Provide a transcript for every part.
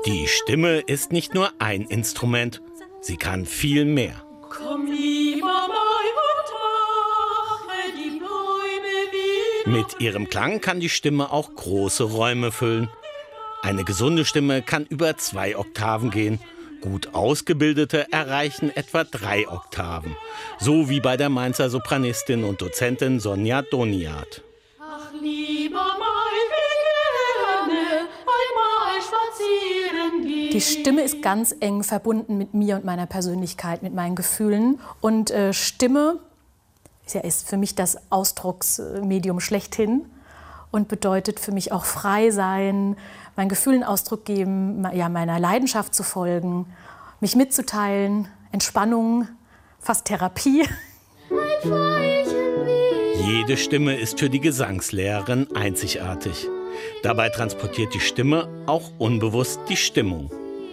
Die Stimme ist nicht nur ein Instrument, sie kann viel mehr. Komm lieber Mai und mache die Bäume wieder. Mit ihrem Klang kann die Stimme auch große Räume füllen. Eine gesunde Stimme kann über 2 Oktaven gehen. Gut ausgebildete erreichen etwa 3 Oktaven. So wie bei der Mainzer Sopranistin und Dozentin Sonja Doniat. Ach lieber Mai, wie gerne einmal spazieren gehen. Die Stimme ist ganz eng verbunden mit mir und meiner Persönlichkeit, mit meinen Gefühlen. Und Stimme ist für mich das Ausdrucksmedium schlechthin und bedeutet für mich auch frei sein, meinen Gefühlen Ausdruck geben, ja, meiner Leidenschaft zu folgen, mich mitzuteilen, Entspannung, fast Therapie. Jede Stimme ist für die Gesangslehrerin einzigartig. Dabei transportiert die Stimme auch unbewusst die Stimmung.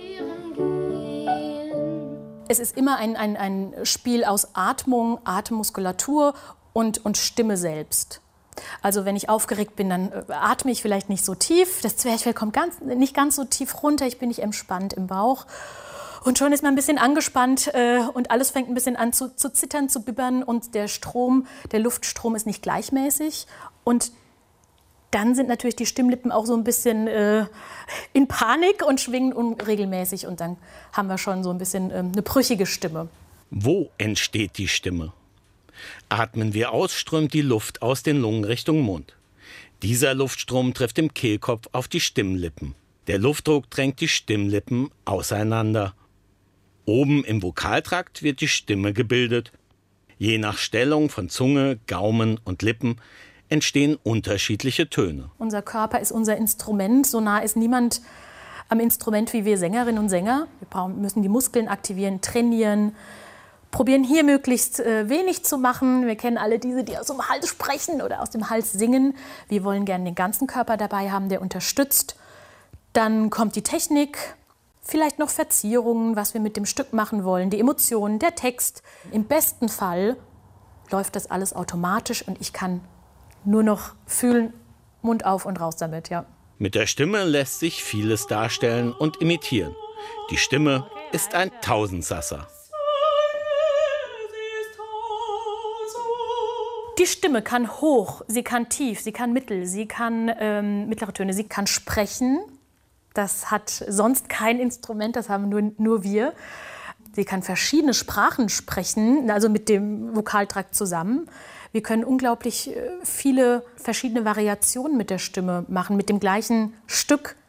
Es ist immer ein Spiel aus Atmung, Atemmuskulatur und Stimme selbst. Also wenn ich aufgeregt bin, dann atme ich vielleicht nicht so tief. Das Zwerchfell kommt nicht ganz so tief runter. Ich bin nicht entspannt im Bauch. Und schon ist man ein bisschen angespannt und alles fängt ein bisschen an zu zittern, zu bibbern. Und der Luftstrom ist nicht gleichmäßig. Und dann sind natürlich die Stimmlippen auch so ein bisschen in Panik und schwingen unregelmäßig. Und dann haben wir schon so ein bisschen eine brüchige Stimme. Wo entsteht die Stimme? Atmen wir aus, strömt die Luft aus den Lungen Richtung Mund. Dieser Luftstrom trifft im Kehlkopf auf die Stimmlippen. Der Luftdruck drängt die Stimmlippen auseinander. Oben im Vokaltrakt wird die Stimme gebildet. Je nach Stellung von Zunge, Gaumen und Lippen entstehen unterschiedliche Töne. Unser Körper ist unser Instrument. So nah ist niemand am Instrument wie wir Sängerinnen und Sänger. Wir müssen die Muskeln aktivieren, trainieren. Probieren hier möglichst wenig zu machen. Wir kennen alle diese, die aus dem Hals sprechen oder aus dem Hals singen. Wir wollen gerne den ganzen Körper dabei haben, der unterstützt. Dann kommt die Technik, vielleicht noch Verzierungen, was wir mit dem Stück machen wollen, die Emotionen, der Text. Im besten Fall läuft das alles automatisch und ich kann nur noch fühlen, Mund auf und raus damit, ja. Mit der Stimme lässt sich vieles darstellen und imitieren. Die Stimme ist ein Tausendsasser. Die Stimme kann hoch, sie kann tief, sie kann mittel, sie kann mittlere Töne, sie kann sprechen. Das hat sonst kein Instrument, das haben nur wir. Sie kann verschiedene Sprachen sprechen, also mit dem Vokaltrakt zusammen. Wir können unglaublich viele verschiedene Variationen mit der Stimme machen, mit dem gleichen Stück.